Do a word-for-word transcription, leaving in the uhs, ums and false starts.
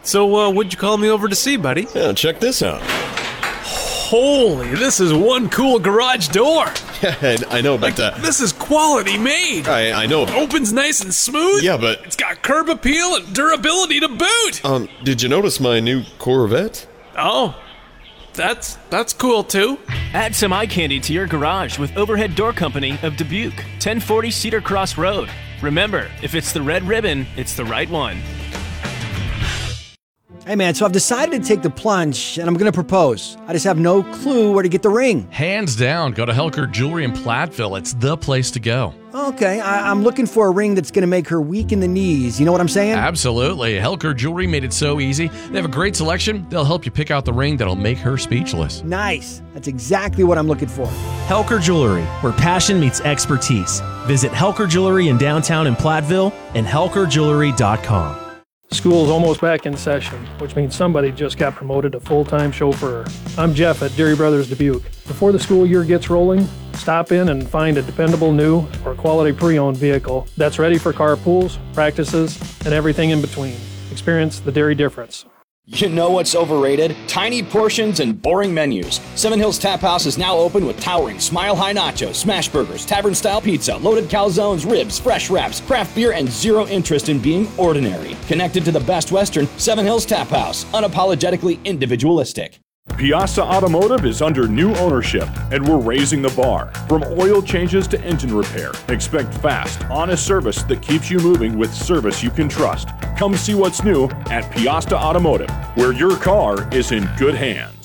So, uh, what'd you call me over to see, buddy? Yeah, check this out. Holy, this is one cool garage door. Yeah, I know, but... Like, uh, this is quality made. I, I know. It opens nice and smooth. Yeah, but... It's got curb appeal and durability to boot. Um, did you notice my new Corvette? Oh, that's that's cool, too. Add some eye candy to your garage with Overhead Door Company of Dubuque, ten forty Cedar Cross Road. Remember, if it's the red ribbon, it's the right one. Hey man, so I've decided to take the plunge and I'm going to propose. I just have no clue where to get the ring. Hands down, go to Helker Jewelry in Platteville. It's the place to go. Okay, I- I'm looking for a ring that's going to make her weak in the knees. You know what I'm saying? Absolutely. Helker Jewelry made it so easy. They have a great selection. They'll help you pick out the ring that'll make her speechless. Nice. That's exactly what I'm looking for. Helker Jewelry, where passion meets expertise. Visit Helker Jewelry in downtown in Platteville and helker jewelry dot com. School's almost back in session, which means somebody just got promoted to full-time chauffeur. I'm Jeff at Deary Brothers Dubuque. Before the school year gets rolling, stop in and find a dependable new or quality pre-owned vehicle that's ready for carpools, practices, and everything in between. Experience the Deary difference. You know what's overrated? Tiny portions and boring menus. Seven Hills Tap House is now open with towering smile-high nachos, smash burgers, tavern-style pizza, loaded calzones, ribs, fresh wraps, craft beer, and zero interest in being ordinary. Connected to the best Western, Seven Hills Tap House, unapologetically individualistic. Piasta Automotive is under new ownership, and we're raising the bar. From oil changes to engine repair, expect fast, honest service that keeps you moving with service you can trust. Come see what's new at Piasta Automotive, where your car is in good hands.